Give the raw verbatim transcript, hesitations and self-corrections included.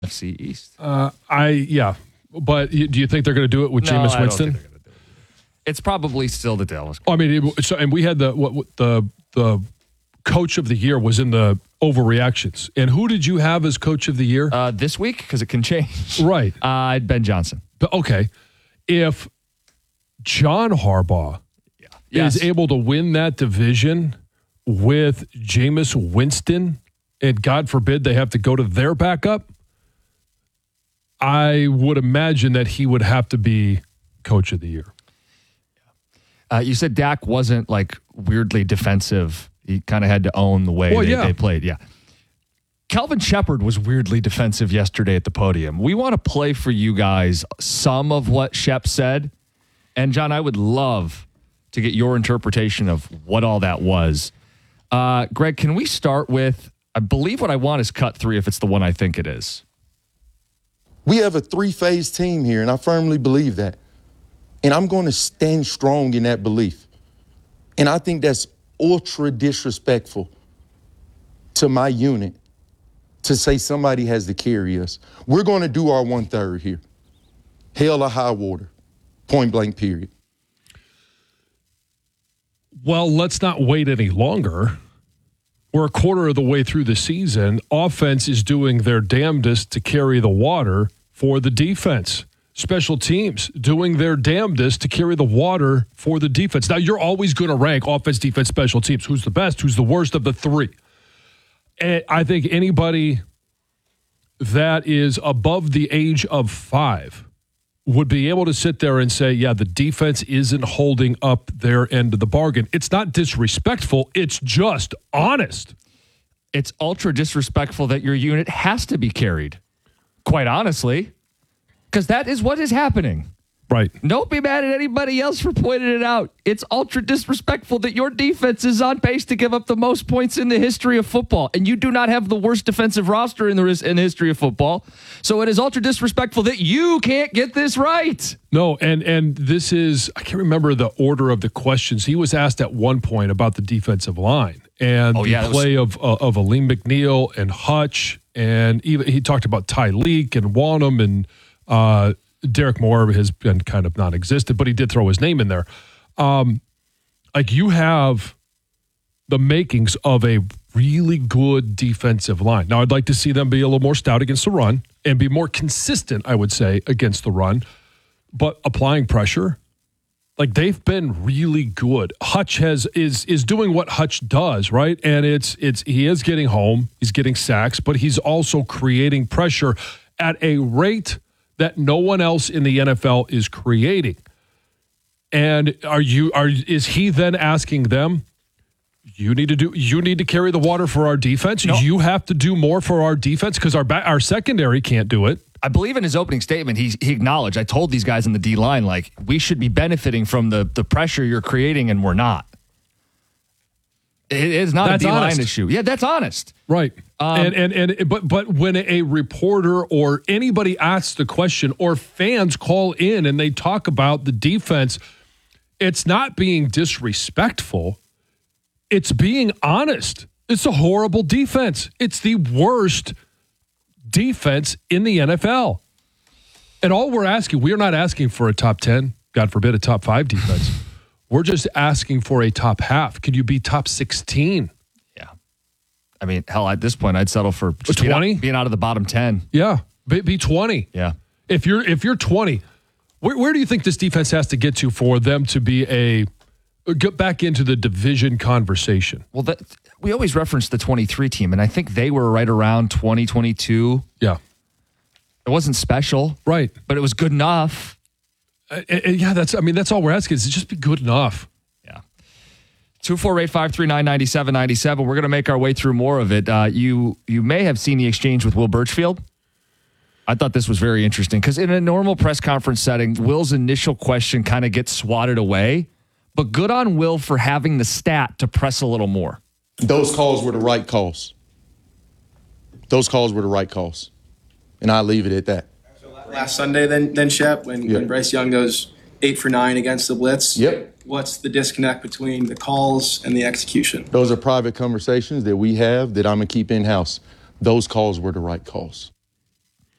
F C East. Uh, I yeah, but do you think they're going to do it with no, Jameis I don't Winston? think they're gonna do it. It's probably still the Dallas. Oh, I mean, it, so, and we had the what, what the the coach of the year was in the overreactions. And who did you have as coach of the year uh, this week? Because it can change. Right, uh, Ben Johnson. But okay, if John Harbaugh yeah. yes. is able to win that division with Jameis Winston, and God forbid they have to go to their backup, I would imagine that he would have to be coach of the year. Uh, you said Dak wasn't like weirdly defensive. He kind of had to own the way well, they, yeah. they played. Yeah. Calvin Shepard was weirdly defensive yesterday at the podium. We want to play for you guys some of what Shep said. And John, I would love to get your interpretation of what all that was. Uh, Greg, can we start with, I believe what I want is cut three if it's the one I think it is. We have a three-phase team here, and I firmly believe that. And I'm going to stand strong in that belief. And I think that's ultra disrespectful to my unit to say somebody has to carry us. We're going to do our one-third here. Hell or high water. Point blank, period. Well, let's not wait any longer. We're a quarter of the way through the season. Offense is doing their damnedest to carry the water for the defense. Special teams doing their damnedest to carry the water for the defense. Now, you're always going to rank offense, defense, special teams. Who's the best? Who's the worst of the three? And I think anybody that is above the age of five would be able to sit there and say, yeah, the defense isn't holding up their end of the bargain. It's not disrespectful. It's just honest. It's ultra disrespectful that your unit has to be carried, quite honestly, because that is what is happening. Right. Don't be mad at anybody else for pointing it out. It's ultra disrespectful that your defense is on pace to give up the most points in the history of football, and you do not have the worst defensive roster in the in the history of football. So it is ultra disrespectful that you can't get this right. No, and and this is, I can't remember the order of the questions. He was asked at one point about the defensive line and oh, the yeah, play was- of uh, of Aleem McNeil and Hutch, and even he talked about Tyleek and Wanham and uh Derek Moore has been kind of non-existent, but he did throw his name in there. Um, like you have the makings of a really good defensive line. Now, I'd like to see them be a little more stout against the run and be more consistent, I would say, against the run. But applying pressure, like they've been really good. Hutch has is is doing what Hutch does, right? And it's it's he is getting home, he's getting sacks, but he's also creating pressure at a rate that no one else in the N F L is creating. And are you are is he then asking them, you need to do you need to carry the water for our defense? No. You have to do more for our defense because our ba- our secondary can't do it. I believe in his opening statement, he he acknowledged, I told these guys in the D line, like, we should be benefiting from the the pressure you're creating, and we're not. It is not That's a D line honest. issue. Yeah, that's honest. Right. Um, and, and and but but when a reporter or anybody asks the question or fans call in and they talk about the defense, it's not being disrespectful. It's being honest. It's a horrible defense. It's the worst defense in the N F L. And all we're asking, we're not asking for a top ten, God forbid, a top five defense. We're just asking for a top half. Can you be top sixteen? Yeah. I mean, hell, at this point, I'd settle for just being twenty? out, being out of the bottom ten. Yeah, be, be twenty. Yeah. If you're if you're twenty, where, where do you think this defense has to get to for them to be a get back into the division conversation? Well, that, we always reference the twenty-three team, and I think they were right around twenty, twenty-two. Yeah. It wasn't special. Right. But it was good enough. Uh, and yeah, that's I mean, that's all we're asking is just be good enough. Yeah. two four eight, five three nine, nine seven nine seven. We're going to make our way through more of it. Uh, you you may have seen the exchange with Will Birchfield. I thought this was very interesting because in a normal press conference setting, Will's initial question kind of gets swatted away. But good on Will for having the stat to press a little more. Those calls were the right calls. Those calls were the right calls. And I'll leave it at that. Last Sunday, then, then Shep, when, Yep. when Bryce Young goes eight for nine against the blitz. Yep. What's the disconnect between the calls and the execution? Those are private conversations that we have that I'm going to keep in-house. Those calls were the right calls.